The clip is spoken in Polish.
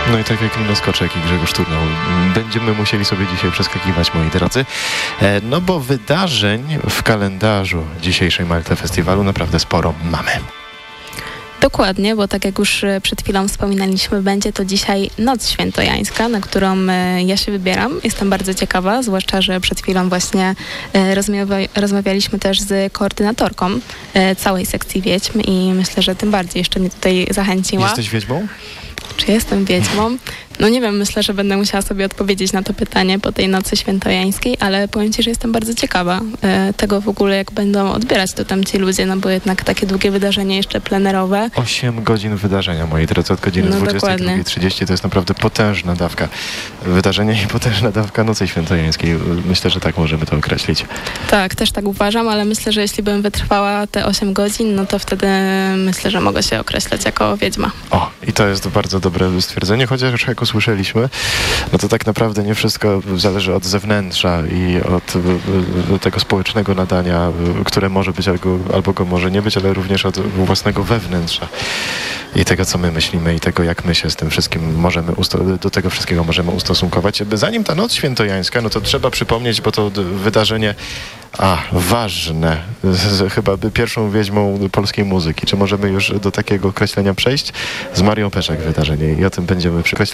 No i tak jak Nino Skoczek i Grzegorz Turnał, będziemy musieli sobie dzisiaj przeskakiwać, moi drodzy, no bo wydarzeń w kalendarzu dzisiejszej Malte Festiwalu naprawdę sporo mamy. Dokładnie, bo tak jak już przed chwilą wspominaliśmy, będzie to dzisiaj Noc Świętojańska, na którą ja się wybieram. Jestem bardzo ciekawa, zwłaszcza, że przed chwilą właśnie rozmawialiśmy też z koordynatorką całej sekcji Wiedźm i myślę, że tym bardziej jeszcze mnie tutaj zachęciła. Jesteś wiedźmą? Czy jestem wiedźmą? No nie wiem, myślę, że będę musiała sobie odpowiedzieć na to pytanie po tej Nocy Świętojańskiej, ale powiem Ci, że jestem bardzo ciekawa tego w ogóle, jak będą odbierać to tam ci ludzie, no bo jednak takie długie wydarzenie jeszcze plenerowe. 8 godzin wydarzenia, moi drodzy, od godziny 22:30 to jest naprawdę potężna dawka wydarzenia i potężna dawka Nocy Świętojańskiej. Myślę, że tak możemy to określić. Tak, też tak uważam, ale myślę, że jeśli bym wytrwała te 8 godzin, no to wtedy myślę, że mogę się określać jako wiedźma. O, i to jest bardzo dobre stwierdzenie, chociaż jak usłyszeliśmy, no to tak naprawdę nie wszystko zależy od zewnętrza i od tego społecznego nadania, które może być albo go może nie być, ale również od własnego wewnętrza i tego, co my myślimy i tego, jak my się z tym wszystkim możemy, do tego wszystkiego możemy ustosunkować. Zanim ta Noc Świętojańska, no to trzeba przypomnieć, bo to wydarzenie ważne, chyba pierwszą wiedźmą polskiej muzyki. Czy możemy już do takiego określenia przejść? Z Marią Peszek wydarzenie i o tym będziemy